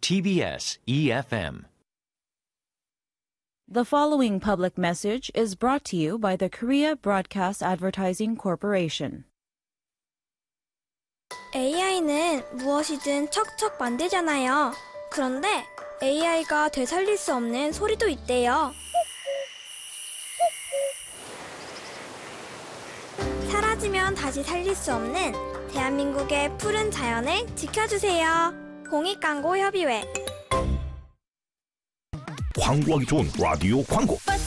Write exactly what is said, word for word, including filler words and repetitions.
티비에스 이에프엠. The following public message is brought to you by the Korea Broadcast Advertising Corporation. 에이아이는 무엇이든 척척 만들잖아요. 그런데 에이아이가 되살릴 수 없는 소리도 있대요. 사라지면 다시 살릴 수 없는 대한민국의 푸른 자연을 지켜주세요. 공익광고협의회. 광고하기 좋은 라디오 광고.